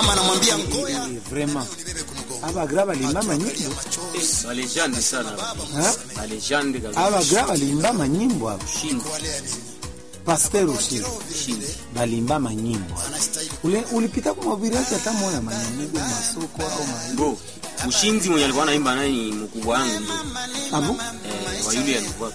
mama anamwambia ngoya vraiment aba graba limba manyimbo Alejandre sana. Alejandre kabisa. aba graba limba manyimbo hapo Shindi. Pasteur Ushindi Shindi. balimba manyimbo ulipita kwa mabirati hata moya manyimbo masoko au Bo. Ushindi mwenye alikuwa anaimba naye ni mkubwa wangu ndio. abu Wa yule alikuwa.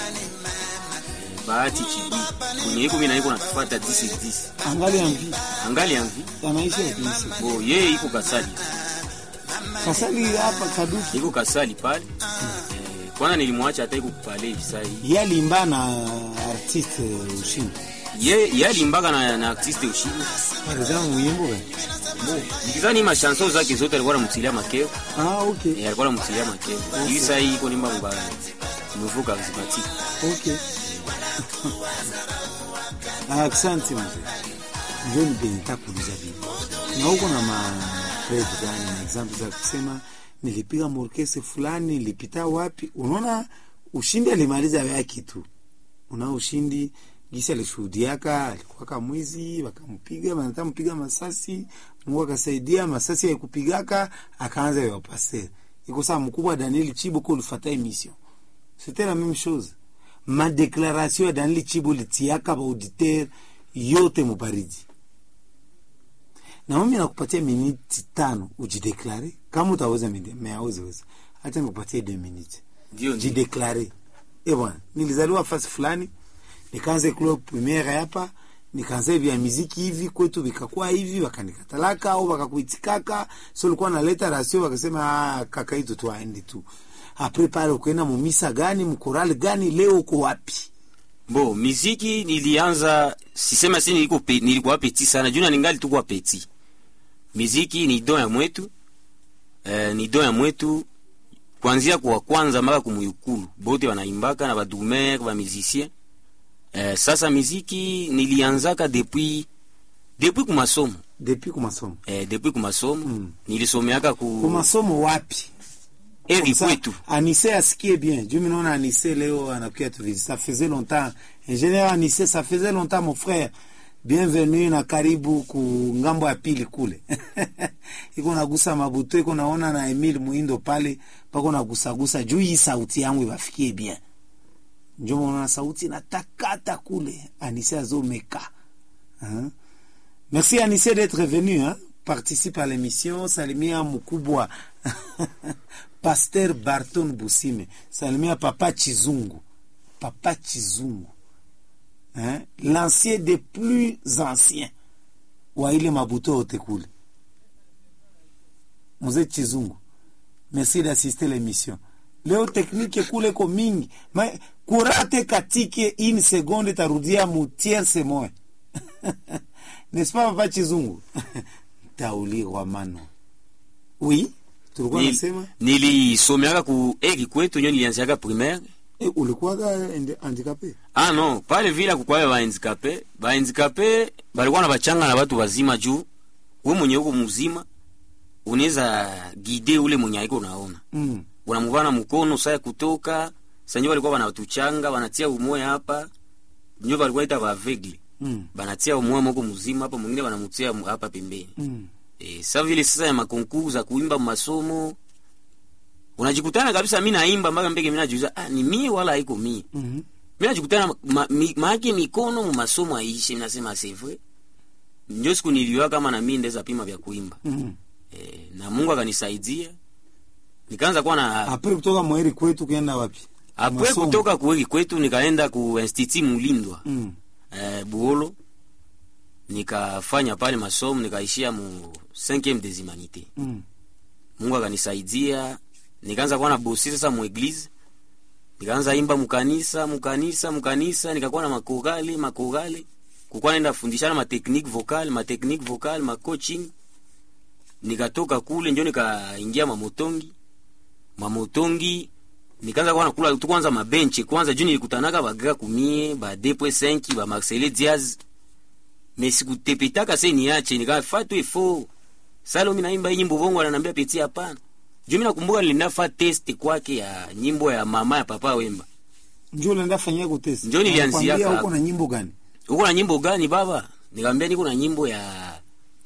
Bahati Chibi. Kwenye iko mimi na iko nafuata 10. angali amvi Anaishi kabisa bo yeye iko Kasali. Kasali hapa Kaduki Iko Kasali pale. Kwanza nilimwacha hata iko pale hivi sasa hivi. yalimba na artiste Ushindi Yeye alimbaga na artiste Ushindi. par exemple mwimbo gani Nikizani ma chanson zake zote alikuwa anamtilia makeo. okay Alikuwa anamtilia makeo. Hivi sasa hii iko nimba mbaya. Nouveau charismatique. okay asante mzee ndio nipenda kuuliza bibi na uko na preve gani na example za kusema nilipiga morkese fulani nilipita wapi unaona Ushindi alimaliza yake tu una Ushindi gisa alishuhudiaka alikuwa kama mwizi wakampiga wanataka masasi Mungu akasaidia masasi yakupigaka akaanza yopase iko sawa mkubwa Daniel Chibo kwa ulifuata emission c'était la même chose ma déclaration ya Daniel Chibo litiaka ba auditeur yote mubaridi na mimi nakupatia minute 5 ujideklare kama utaweza meaweza acha nikupatie 2 minutes Ndio jideklare bwana nilizaliwa fasi fulani nikaanza club premiere hapa nikaanza hivi ya muziki hivi kwetu vikakuwa hivi wakanikatalaka au wakakuitikaka sio ulikuwa naleta rasio wakasema kaka hitu tu aende tu après pale ukaenda mumisa gani mkorali gani leo uko wapi Bo muziki nilianza sisema sisi nilikuwa petit sana juna ningali tu kwa petit muziki ni don ya mwetu ni don ya mwetu kuanzia kwa kwanza mpaka kumuyukulu bote wanaimbaka na badumer ba musicien sasa muziki nilianzaka depuis kumasomo depuis kumasomo nilisomeaka kumasomo wapi eri kwetu Anise asikie bien je me naona Anise leo anakuja tu ça faisait longtemps ingénieur Anise ça faisait longtemps mon frère bienvenue na karibu ku ngambo ya pili kule iko nagusa mabuto iko naona na Emile Muindo pale pako nagusa juu hii sauti yangu ibafikie bien njoo unaona sauti na takata kule Anise azomeka merci Anise d'être venu participe à l'émission salimia mkubwa Pasteur Barton Busime salimia Papa Chizungu l'ancien des plus anciens wa ile mabuto yote kule Mzee Chizungu merci d'assister à l'émission leo technique kule ko mingi kurate katike une seconde tarudia mu tierce moya n'est-ce pas Papa Chizungu tauli wa mano oui tulikuwa nasema nilisomeaka ku eri kwetu nyo nilianziaka primaire ulikuwa handicapé non pale vile kukwaye ba handicapé balikuwa na bachanga na watu wazima juu wewe mwenye uko mzima unaweza guide ule mwenye iko naona unamuvana mkono saa kutoka sanyo walikuwa wanatuchanga wanatia umoya hapa nyo walikuwa ita ba aveugle banatia umoya moko mzima hapa mwingine wanamutia hapa pembeni sasa vile sasa ya makonkursu za kuimba masomo unajikutana kabisa mimi naimba mpaka mbege mimi najiuliza ni mimi wala haiko mimi mimi najikutana maaki mikono mu masomo aishi nasema c'est vrai ndio siku niliwa kama na mimi ndeza pima vya kuimba na Mungu akanisaidia nikaanza kuwa na après kutoka mweri kwetu kaenda wapi après kutoka kweli kwetu nikaenda ku Institut Mulindwa Buolo nikafanya pale masomo nikaishia mu 5e des humanités Mungu akanisaidia nikaanza kuwa na bosi sasa mu eglise nikaanza imba mukanisa nikakuwa na makogale kukuwa naenda fundishana ma technique vocale ma coaching nikatoka kule ndio nikaingia mamotongi nikaanza kuwa nakula tu kwanza mabenchi kwanza juu nilikutanaka bagra kumie ba 2.5 ba Marcel Diaz mais sikutepetaka sasa niache nikafatu ifo salo mimi naimba nyimbo bongo ananiambia peti hapana juu mimi nakumbuka nilinafa test kwake ya nyimbo ya mama ya Papa Wemba njoo nenda fanyia ku test njoo nilianzia huko na nyimbo gani baba nikamwambia niko na nyimbo ya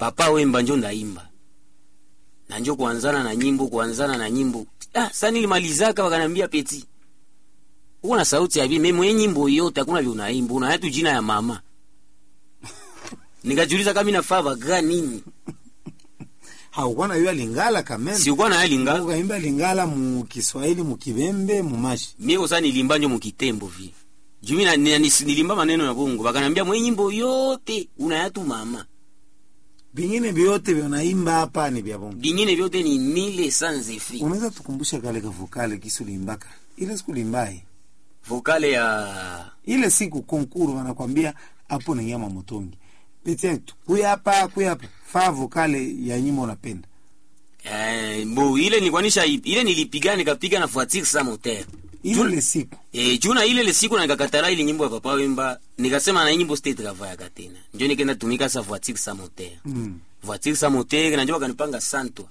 Papa Wemba njo ndaimba. Na njo kuanzana na nyimbo. Sasa nilimalizaka wakanambia Peti. Uko na sauti ya mimi mwenye nyimbo yote hakuna vile unaimba, unayatu jina ya mama. Nikajiuliza kama inafaa gani nini? Haukuwa na yule Lingala kameme. Si uko na yule Lingala. Ukaimba Lingala mu Kiswahili, mu Kibembe, mu Mashi. Mimi kwa sasa nilimba njo mu Kitembo vile. Jumi na nilimba maneno ya Bongo. Wakanambia mwenye nyimbo yote unayatu mama. Bingine vyote unaimba hapa ni vya Bongo. Bingine vyote ni mile sans effet. Unaweza tukumbusha kale ka vokale kisu limbaka. Ile siku limbai. Vokale ya ile siku konkuru wanakwambia hapo ni nyama motongi. Pete kuya hapa fa vokale ya nyimbo unapenda. Bo ile nilikuanisha ile nilipiga nikapiga na Voiture Sans Moteur. Ile siku. Juna ile siku na nikakatala ile nyimbo ya Papa Wemba, nikasema na nyimbo state travail katena. Ndio nikaenda tumika sa Voiture Sans Moteur. Voiture Sans Moteur na njoo kanipanga Santwa.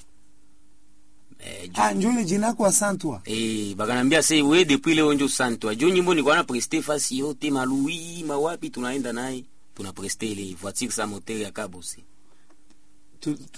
Njoo jina kwa Santwa. Bakanambia say we depuis le onjo Santwa. Ndio nyimbo nilikuwa na prester fasi yote malui mawapi tunaenda naye. Tuna prester ile Voiture Sans Moteur ya Kabosi.